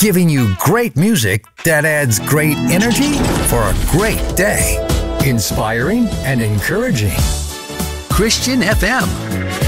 giving you great music that adds great energy for a great day. Inspiring and encouraging. Christian FM.